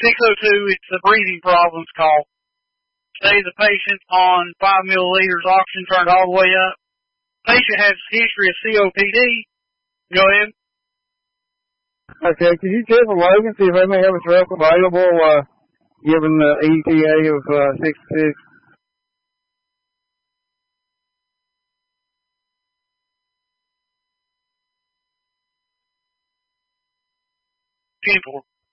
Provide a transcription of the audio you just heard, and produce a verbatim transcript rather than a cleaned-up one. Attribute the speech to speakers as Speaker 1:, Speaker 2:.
Speaker 1: six oh two, it's a breathing problems call. Say the patient on five milliliters oxygen turned all the way up. Patient has a history of C O P D. Go ahead.
Speaker 2: Okay, could you check with Logan, see if they may have a truck available, uh, given the E T A of uh, sixty-six?
Speaker 1: People.